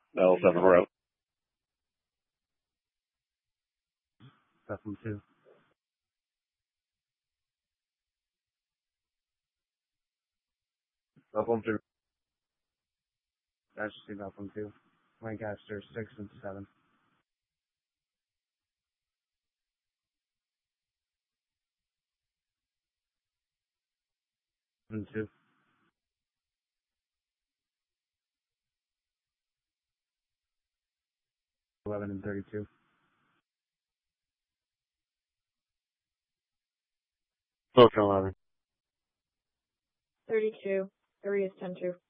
L7, we're out. Bethlehem 2. Bethlehem 2. That's just Bethlehem 2. Lancaster 6 and 7. And 2. Eleven and 32. Both 11. 32. 3 is 10-2.